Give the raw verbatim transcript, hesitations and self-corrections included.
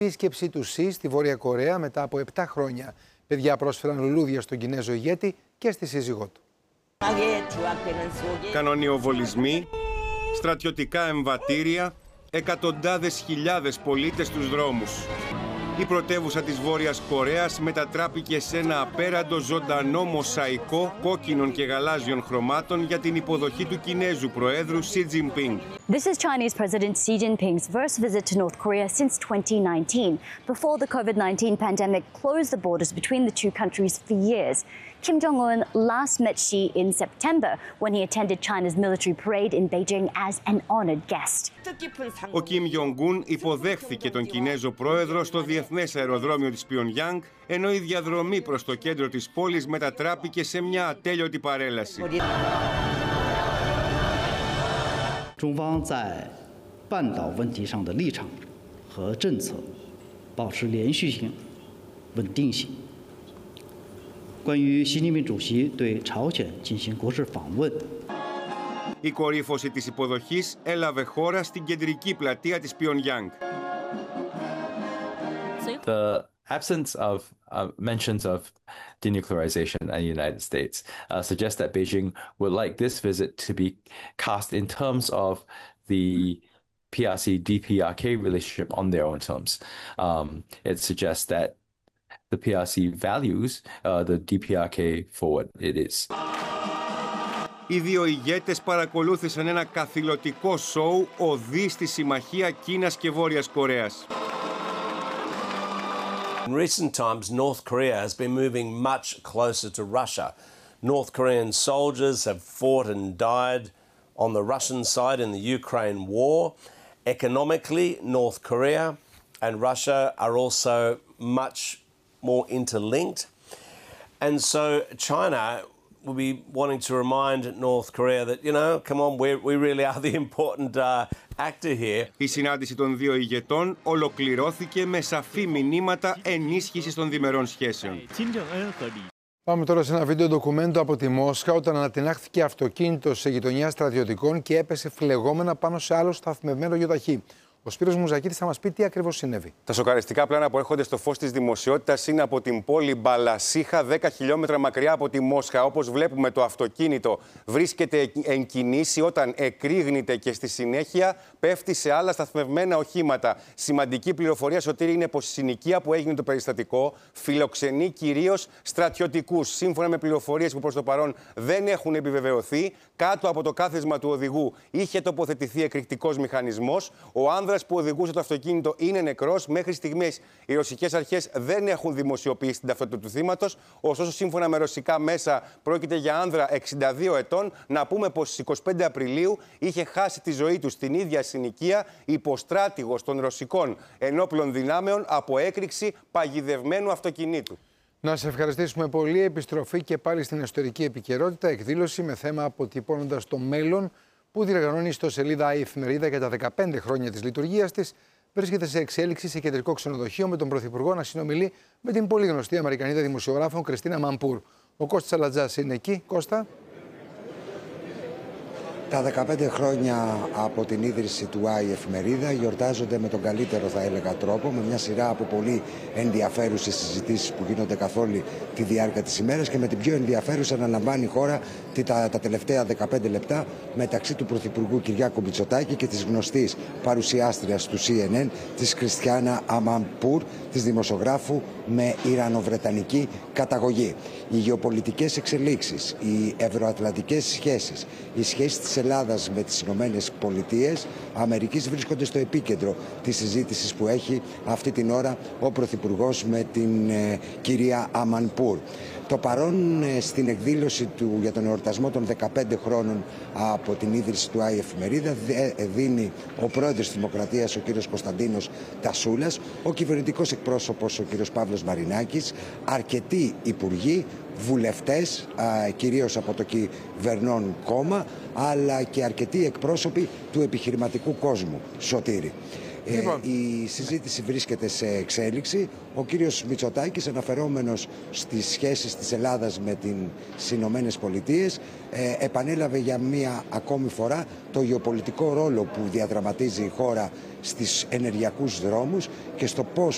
Επίσκεψη του Σι στη Βόρεια Κορέα μετά από επτά χρόνια. Παιδιά πρόσφεραν λουλούδια στον Κινέζο ηγέτη και στη σύζυγό του. Κανονιοβολισμοί, στρατιωτικά εμβατήρια, εκατοντάδες χιλιάδες πολίτες στους δρόμους. Η πρωτεύουσα της Βόρειας Κορέας μετατράπηκε σε ένα απέραντο ζωντανό μοσαϊκό κόκκινων και γαλάζιων χρωμάτων για την υποδοχή του Κινέζου Προέδρου Xi Jinping. This is Chinese President Xi Jinping's first visit to North Korea since twenty nineteen, before the COVID nineteen pandemic closed the borders between the two countries for years. Kim Jong-un last met Xi in September when he attended China's military parade in Beijing as an honored guest. Ο Kim Jong-un υποδέχθηκε τον Κινέζο Πρόεδρο στο διεθνές αεροδρόμιο της Πιονγκιάνγκ, ενώ η διαδρομή προς το κέντρο της πόλης μετατράπηκε σε μια ατέλειωτη παρέλαση. 中方在半岛问题上的立场和政策保持连续性、稳定性。关于习近平主席对朝鲜进行国事访问， Η κορύφωση της υποδοχής έλαβε χώρα στην κεντρική πλατεία της Πιονγκιάνγκ. The absence of uh, mentions of denuclearization in the United States uh, suggests that Beijing would like this visit to be cast in terms of the P R C D P R K relationship on their own terms. Um, it suggests that the P R C values uh, the D P R K for what it is. Οι δύο ηγέτες παρακολούθησαν ένα καθηλωτικό σόου οδή στη συμμαχία Κίνας και Βόρειας Κορέας. In recent times, North Korea has been moving much closer to Russia. North Korean soldiers have fought and died on the Russian side in the Ukraine war. Economically, North Korea and Russia are also much more interlinked. And so China will be wanting to remind North Korea that, you know, come on, we're, we really are the important uh, actor here. Η συνάντηση των δύο ηγετών ολοκληρώθηκε με σαφή μηνύματα ενίσχυσης των διμερών σχέσεων. Πάμε τώρα σε ένα βίντεο ντοκουμέντο από τη Μόσχα, όταν ανατινάχθηκε αυτοκίνητο σε γειτονιά στρατιωτικών και έπεσε φλεγόμενα πάνω σε άλλο σταθμευμένο γιοταχή. Ο Σπύρος Μουζακίδης θα μας πει τι ακριβώς συνέβη. Τα σοκαριστικά πλάνα που έρχονται στο φως της δημοσιότητας είναι από την πόλη Μπαλασίχα, δέκα χιλιόμετρα μακριά από τη Μόσχα. Όπως βλέπουμε, το αυτοκίνητο βρίσκεται εν κινήσει όταν εκρήγνεται και στη συνέχεια πέφτει σε άλλα σταθμευμένα οχήματα. Σημαντική πληροφορία, Σωτήρη, είναι πως η συνοικία που έγινε το περιστατικό φιλοξενεί κυρίως στρατιωτικούς. Σύμφωνα με πληροφορίες που προς το παρόν δεν έχουν επιβεβαιωθεί, κάτω από το κάθισμα του οδηγού είχε τοποθετηθεί εκρηκτικός μηχανισμός. Ο άνδρας που οδηγούσε το αυτοκίνητο είναι νεκρός. Μέχρι στιγμής οι ρωσικές αρχές δεν έχουν δημοσιοποιήσει την ταυτότητα του θύματος. Ωστόσο, σύμφωνα με ρωσικά μέσα, πρόκειται για άνδρα εξήντα δύο ετών. Να πούμε πως στις είκοσι πέντε Απριλίου είχε χάσει τη ζωή του στην ίδια συνοικία υποστράτηγος των ρωσικών ενόπλων δυνάμεων από έκρηξη παγιδευμένου αυτοκινήτου. Να σε ευχαριστήσουμε πολύ. Επιστροφή και πάλι στην ιστορική επικαιρότητα. Εκδήλωση με θέμα αποτυπώνοντας το μέλλον, που διοργανώνει η ιστοσελίδα η Εφημερίδα για τα δεκαπέντε χρόνια της λειτουργίας της, βρίσκεται σε εξέλιξη σε κεντρικό ξενοδοχείο, με τον Πρωθυπουργό να συνομιλεί με την πολύ γνωστή Αμερικανίδα δημοσιογράφο Κριστίνα Μαμπούρ. Ο Κώστας Αλατζάς είναι εκεί. Κώστα. Τα δεκαπέντε χρόνια από την ίδρυση του ΆΗ Εφημερίδα γιορτάζονται με τον καλύτερο, θα έλεγα, τρόπο, με μια σειρά από πολύ ενδιαφέρουσες συζητήσεις που γίνονται καθ' όλη τη διάρκεια της ημέρας, και με την πιο ενδιαφέρουσα να λαμβάνει η χώρα τα, τα τελευταία δεκαπέντε λεπτά μεταξύ του Πρωθυπουργού Κυριάκου Μητσοτάκη και της γνωστής παρουσιάστριας του Σι Εν Εν, της Κριστιάνα Αμαμπούρ, της δημοσιογράφου με ιρανοβρετανική καταγωγή. Οι γεωπολιτικές εξελίξεις, οι ευρωατλαντικές σχέσεις, οι σχέσεις της Ελλάδας με τις Ηνωμένες Πολιτείες Αμερικής βρίσκονται στο επίκεντρο της συζήτησης που έχει αυτή την ώρα ο Πρωθυπουργός με την ε, κυρία Αμαμπούρ. Το παρόν ε, στην εκδήλωση του για τον εορτασμό των δεκαπέντε χρόνων από την ίδρυση του ΆΗ Εφημερίδα ε, δίνει ο πρόεδρος της Δημοκρατίας, ο κύριος Κωνσταντίνος Τασούλας, ο κυβερνητικός εκπρόσωπος, ο κύριος Παύλος Μαρινάκης, αρκετοί υπουργοί, βουλευτές, α, κυρίως από το κυβερνών κόμμα, αλλά και αρκετοί εκπρόσωποι του επιχειρηματικού κόσμου. Σωτήρη. Λοιπόν. Ε, η συζήτηση βρίσκεται σε εξέλιξη. Ο κύριος Μητσοτάκης, αναφερόμενος στις σχέσεις της Ελλάδας με τις Ηνωμένες Πολιτείες, ε, επανέλαβε για μία ακόμη φορά το γεωπολιτικό ρόλο που διαδραματίζει η χώρα στις ενεργειακούς δρόμους και στο πώς